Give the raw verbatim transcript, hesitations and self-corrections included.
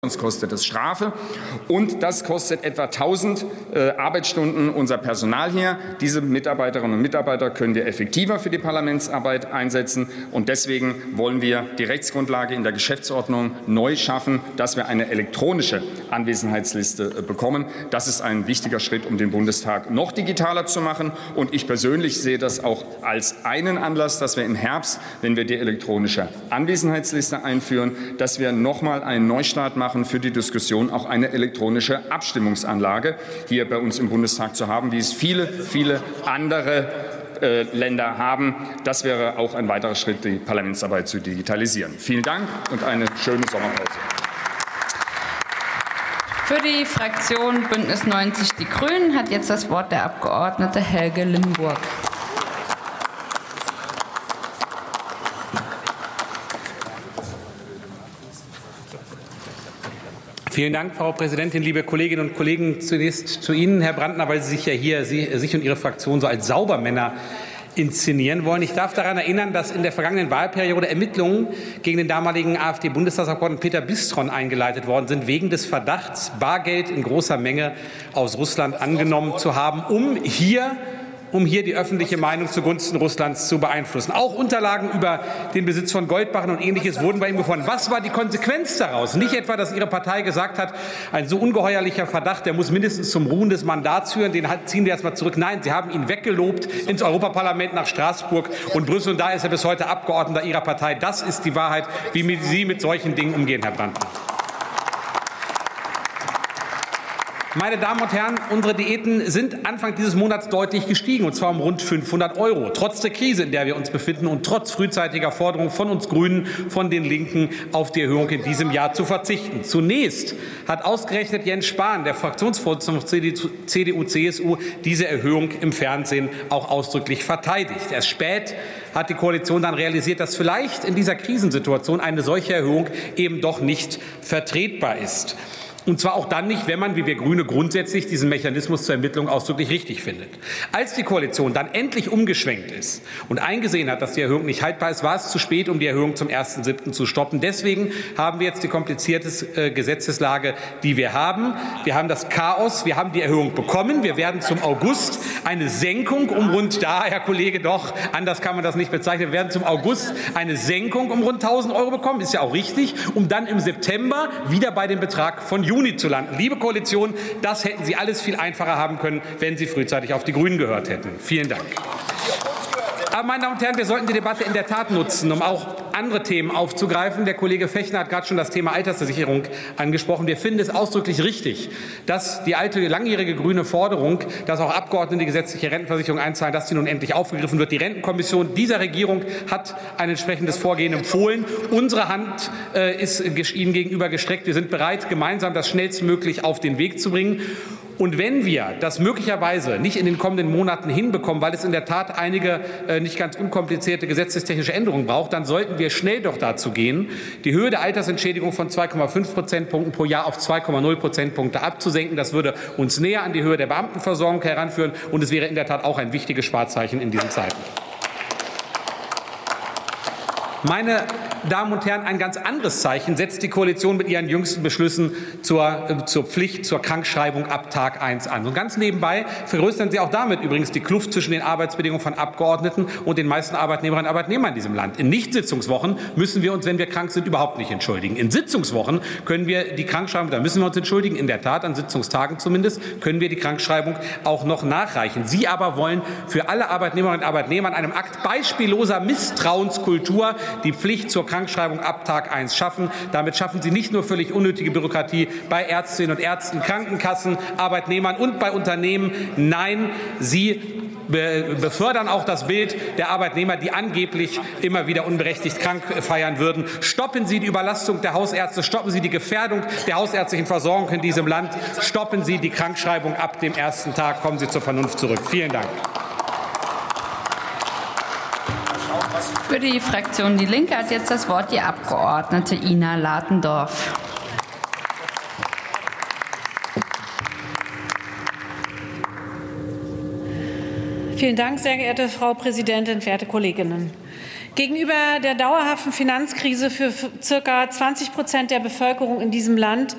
Sonst kostet es Strafe, und das kostet etwa tausend äh, Arbeitsstunden unser Personal hier. Diese Mitarbeiterinnen und Mitarbeiter können wir effektiver für die Parlamentsarbeit einsetzen, und deswegen wollen wir die Rechtsgrundlage in der Geschäftsordnung neu schaffen, dass wir eine elektronische Anwesenheitsliste äh, bekommen. Das ist ein wichtiger Schritt, um den Bundestag noch digitaler zu machen, und ich persönlich sehe das auch als einen Anlass, dass wir im Herbst, wenn wir die elektronische Anwesenheitsliste einführen, dass wir noch mal einen Neustart machen für die Diskussion, auch eine elektronische Abstimmungsanlage hier bei uns im Bundestag zu haben, wie es viele, viele andere äh, Länder haben. Das wäre auch ein weiterer Schritt, die Parlamentsarbeit zu digitalisieren. Vielen Dank und eine schöne Sommerpause. Für die Fraktion Bündnis neunzig Die Grünen hat jetzt das Wort der Abgeordnete Helge Limburg. Vielen Dank, Frau Präsidentin, liebe Kolleginnen und Kollegen. Zunächst zu Ihnen, Herr Brandner, weil Sie sich ja hier Sie, sich und Ihre Fraktion so als Saubermänner inszenieren wollen. Ich darf daran erinnern, dass in der vergangenen Wahlperiode Ermittlungen gegen den damaligen AfD-Bundestagsabgeordneten Peter Bistron eingeleitet worden sind, wegen des Verdachts, Bargeld in großer Menge aus Russland angenommen zu haben, um hier um hier die öffentliche Meinung zugunsten Russlands zu beeinflussen. Auch Unterlagen über den Besitz von Goldbarren und Ähnliches wurden bei ihm gefunden. Was war die Konsequenz daraus? Nicht etwa, dass Ihre Partei gesagt hat, ein so ungeheuerlicher Verdacht, der muss mindestens zum Ruhen des Mandats führen, den ziehen wir erstmal zurück. Nein, Sie haben ihn weggelobt ins Europaparlament nach Straßburg und Brüssel, und da ist er bis heute Abgeordneter Ihrer Partei. Das ist die Wahrheit, wie Sie mit solchen Dingen umgehen, Herr Brandner. Meine Damen und Herren, unsere Diäten sind Anfang dieses Monats deutlich gestiegen, und zwar um rund fünfhundert Euro. Trotz der Krise, in der wir uns befinden, und trotz frühzeitiger Forderungen von uns Grünen, von den Linken, auf die Erhöhung in diesem Jahr zu verzichten. Zunächst hat ausgerechnet Jens Spahn, der Fraktionsvorsitzende von C D U C S U, diese Erhöhung im Fernsehen auch ausdrücklich verteidigt. Erst spät hat die Koalition dann realisiert, dass vielleicht in dieser Krisensituation eine solche Erhöhung eben doch nicht vertretbar ist. Und zwar auch dann nicht, wenn man, wie wir Grüne, grundsätzlich diesen Mechanismus zur Ermittlung ausdrücklich richtig findet. Als die Koalition dann endlich umgeschwenkt ist und eingesehen hat, dass die Erhöhung nicht haltbar ist, war es zu spät, um die Erhöhung zum ersten siebten zu stoppen. Deswegen haben wir jetzt die komplizierte äh, Gesetzeslage, die wir haben. Wir haben das Chaos, wir haben die Erhöhung bekommen. Wir werden zum August eine Senkung um rund, da, Herr Kollege, doch, anders kann man das nicht bezeichnen, wir werden zum August eine Senkung um rund tausend Euro bekommen, ist ja auch richtig, um dann im September wieder bei dem Betrag von Juni zu landen. Liebe Koalition, das hätten Sie alles viel einfacher haben können, wenn Sie frühzeitig auf die Grünen gehört hätten. Vielen Dank. Aber, meine Damen und Herren, wir sollten die Debatte in der Tat nutzen, um auch andere Themen aufzugreifen. Der Kollege Fechner hat gerade schon das Thema Altersversicherung angesprochen. Wir finden es ausdrücklich richtig, dass die alte, langjährige grüne Forderung, dass auch Abgeordnete die gesetzliche Rentenversicherung einzahlen, dass die nun endlich aufgegriffen wird. Die Rentenkommission dieser Regierung hat ein entsprechendes Vorgehen empfohlen. Unsere Hand äh, ist Ihnen gegenüber gestreckt. Wir sind bereit, gemeinsam das schnellstmöglich auf den Weg zu bringen. Und wenn wir das möglicherweise nicht in den kommenden Monaten hinbekommen, weil es in der Tat einige äh, nicht ganz unkomplizierte gesetzestechnische Änderungen braucht, dann sollten wir schnell doch dazu gehen, die Höhe der Altersentschädigung von zwei Komma fünf Prozentpunkten pro Jahr auf zwei Komma null Prozentpunkte abzusenken. Das würde uns näher an die Höhe der Beamtenversorgung heranführen, und es wäre in der Tat auch ein wichtiges Sparzeichen in diesen Zeiten. Meine Damen und Herren, ein ganz anderes Zeichen setzt die Koalition mit ihren jüngsten Beschlüssen zur, äh, zur Pflicht zur Krankschreibung ab Tag eins an. Und ganz nebenbei vergrößern Sie auch damit übrigens die Kluft zwischen den Arbeitsbedingungen von Abgeordneten und den meisten Arbeitnehmerinnen und Arbeitnehmern in diesem Land. In Nichtsitzungswochen müssen wir uns, wenn wir krank sind, überhaupt nicht entschuldigen. In Sitzungswochen können wir die Krankschreibung, da müssen wir uns entschuldigen, in der Tat, an Sitzungstagen zumindest, können wir die Krankschreibung auch noch nachreichen. Sie aber wollen für alle Arbeitnehmerinnen und Arbeitnehmer in einem Akt beispielloser Misstrauenskultur die Pflicht zur Krankschreibung ab Tag eins schaffen. Damit schaffen Sie nicht nur völlig unnötige Bürokratie bei Ärztinnen und Ärzten, Krankenkassen, Arbeitnehmern und bei Unternehmen. Nein, Sie befördern auch das Bild der Arbeitnehmer, die angeblich immer wieder unberechtigt krank feiern würden. Stoppen Sie die Überlastung der Hausärzte, stoppen Sie die Gefährdung der hausärztlichen Versorgung in diesem Land, stoppen Sie die Krankschreibung ab dem ersten Tag, kommen Sie zur Vernunft zurück. Vielen Dank. Für die Fraktion Die Linke hat jetzt das Wort die Abgeordnete Ina Latendorf. Vielen Dank, sehr geehrte Frau Präsidentin, verehrte Kolleginnen. Gegenüber der dauerhaften Finanzkrise für circa zwanzig Prozent der Bevölkerung in diesem Land